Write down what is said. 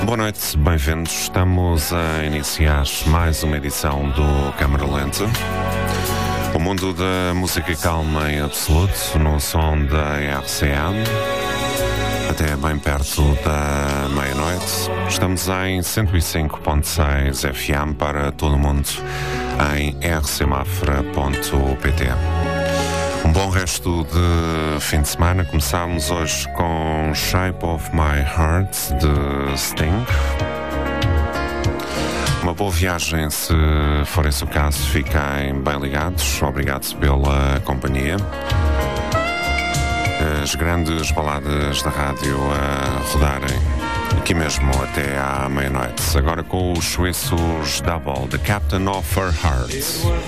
Boa noite, bem-vindos. Estamos a iniciar mais uma edição do Câmara Lenta. O mundo da música calma em absoluto, no som da RCM, até bem perto da meia-noite. Estamos em 105.6 FM para todo o mundo em rcmafra.pt. Um bom resto de fim de semana. Começámos hoje com Shape of My Heart de Sting. Uma boa viagem, se for esse o caso. Fiquem bem ligados. Obrigado pela companhia. As grandes baladas da rádio a rodarem aqui mesmo até à meia-noite. Agora com os suíços Double, The Captain of Her Heart.